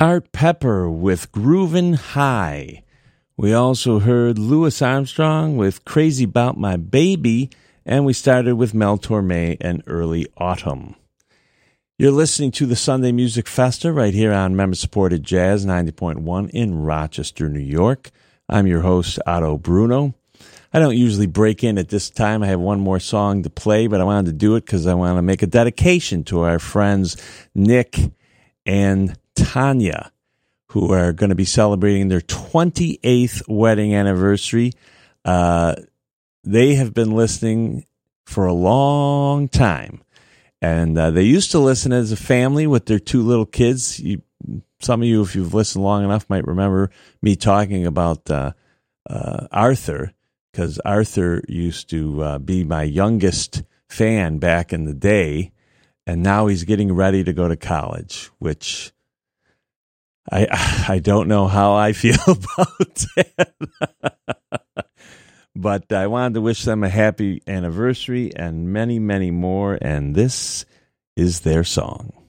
Art Pepper with Groovin' High. We also heard Louis Armstrong with Crazy About My Baby, and we started with Mel Torme and Early Autumn. You're listening to the Sunday Music Festa right here on member-supported Jazz 90.1 in Rochester, New York. I'm your host, Otto Bruno. I don't usually break in at this time. I have one more song to play, but I wanted to do it because I want to make a dedication to our friends Nick and Tanya, who are going to be celebrating their 28th wedding anniversary. They have been listening for a long time, and they used to listen as a family with their two little kids. Some of you, if you've listened long enough, might remember me talking about Arthur, because Arthur used to be my youngest fan back in the day, and now he's getting ready to go to college, which I don't know how I feel about that. But I wanted to wish them a happy anniversary and many, many more, and this is their song.